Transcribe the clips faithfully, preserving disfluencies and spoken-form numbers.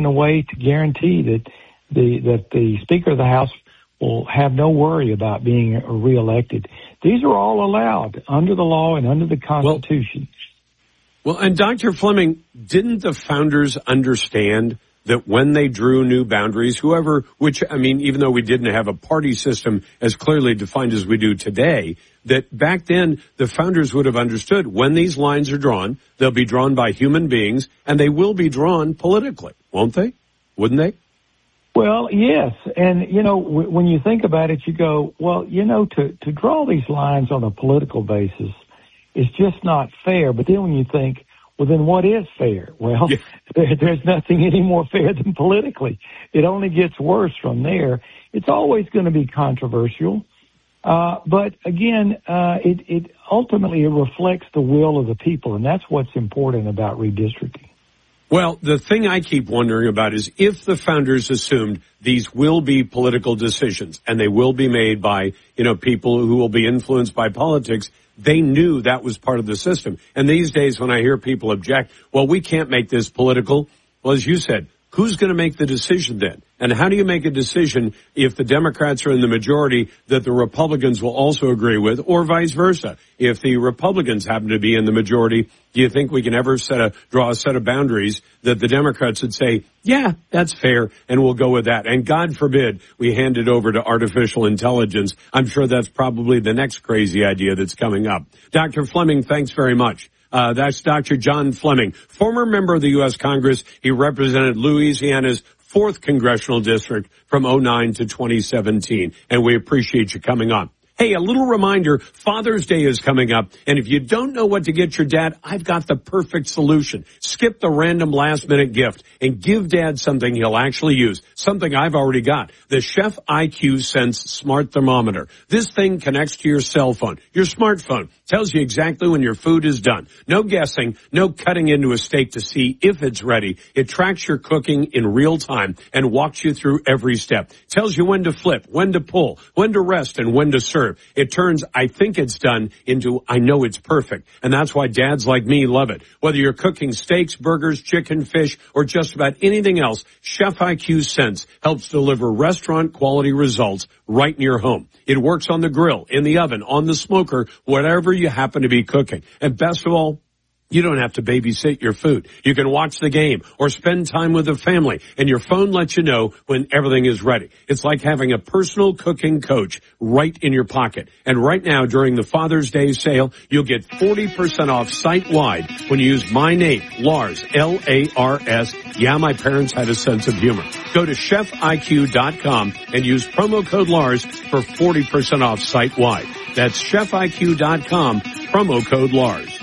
in a way to guarantee that the that the Speaker of the House will have no worry about being reelected. These are all allowed under the law and under the Constitution. Well, well and Doctor Fleming, didn't the founders understand that when they drew new boundaries, whoever, which, I mean, even though we didn't have a party system as clearly defined as we do today, that back then the founders would have understood when these lines are drawn, they'll be drawn by human beings, and they will be drawn politically, won't they? Wouldn't they? Well, yes. And, you know, w- when you think about it, you go, well, you know, to, to draw these lines on a political basis is just not fair. But then when you think, well, then what is fair? Well, yeah. there, there's nothing any more fair than politically. It only gets worse from there. It's always going to be controversial. Uh, but again, uh, it, it ultimately it reflects the will of the people, and that's what's important about redistricting. Well, the thing I keep wondering about is if the founders assumed these will be political decisions and they will be made by, you know, people who will be influenced by politics, they knew that was part of the system. And these days when I hear people object, well, we can't make this political. Well, as you said, who's going to make the decision then? And how do you make a decision if the Democrats are in the majority that the Republicans will also agree with, or vice versa? If the Republicans happen to be in the majority, do you think we can ever set a, draw a set of boundaries that the Democrats would say, yeah, that's fair, and we'll go with that? And God forbid we hand it over to artificial intelligence. I'm sure that's probably the next crazy idea that's coming up. Doctor Fleming, thanks very much. Uh, that's Doctor John Fleming, former member of the U S Congress. He represented Louisiana's fourth congressional district from oh nine to twenty seventeen. And we appreciate you coming on. Hey, a little reminder, Father's Day is coming up, and if you don't know what to get your dad, I've got the perfect solution. Skip the random last-minute gift and give Dad something he'll actually use, something I've already got, the Chef I Q Sense Smart Thermometer. This thing connects to your cell phone, your smartphone, tells you exactly when your food is done. No guessing, no cutting into a steak to see if it's ready. It tracks your cooking in real time and walks you through every step. Tells you when to flip, when to pull, when to rest, and when to serve. It turns, I think it's done, into, I know it's perfect. And that's why dads like me love it. Whether you're cooking steaks, burgers, chicken, fish, or just about anything else, Chef I Q Sense helps deliver restaurant quality results right in your home. It works on the grill, in the oven, on the smoker, whatever you happen to be cooking. And best of all, you don't have to babysit your food. You can watch the game or spend time with the family, and your phone lets you know when everything is ready. It's like having a personal cooking coach right in your pocket. And right now, during the Father's Day sale, you'll get forty percent off site-wide when you use my name, Lars, L A R S. Yeah, my parents had a sense of humor. Go to chef I Q dot com and use promo code Lars for forty percent off site-wide. That's chef I Q dot com, promo code Lars.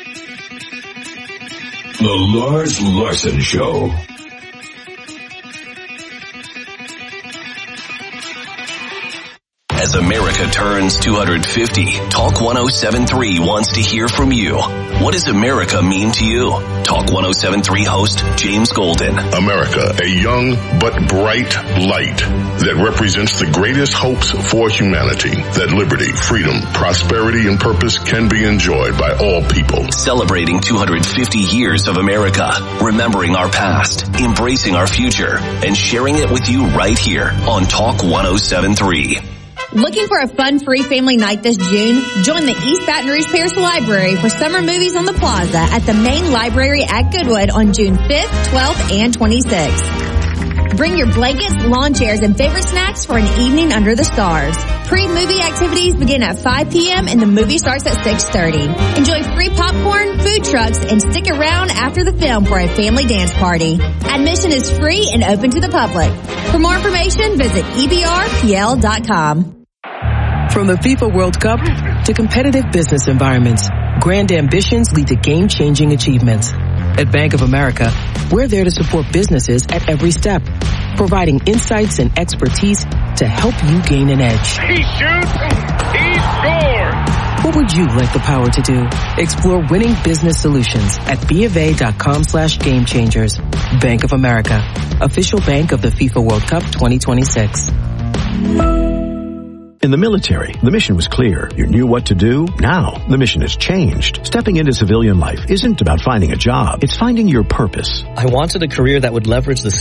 The Lars Larson Show. As America turns two hundred fifty, Talk one oh seven point three wants to hear from you. What does America mean to you? Talk one oh seven point three host James Golden. America, a young but bright light that represents the greatest hopes for humanity, that liberty, freedom, prosperity, and purpose can be enjoyed by all people. Celebrating two hundred fifty years of America, remembering our past, embracing our future, and sharing it with you right here on Talk one oh seven point three. Looking for a fun-free family night this June? Join the East Baton Rouge Parish Library for summer movies on the plaza at the main library at Goodwood on June fifth, twelfth, and twenty-sixth. Bring your blankets, lawn chairs, and favorite snacks for an evening under the stars. Pre-movie activities begin at five p.m. and the movie starts at six thirty. Enjoy free popcorn, food trucks, and stick around after the film for a family dance party. Admission is free and open to the public. For more information, visit E B R P L dot com. From the FIFA World Cup to competitive business environments, grand ambitions lead to game-changing achievements. At Bank of America, we're there to support businesses at every step, providing insights and expertise to help you gain an edge. He shoots, he scores! What would you like the power to do? Explore winning business solutions at BofA.com slash game changers. Bank of America, official bank of the FIFA World Cup twenty twenty-six. In the military, the mission was clear. You knew what to do. Now, the mission has changed. Stepping into civilian life isn't about finding a job. It's finding your purpose. I wanted a career that would leverage the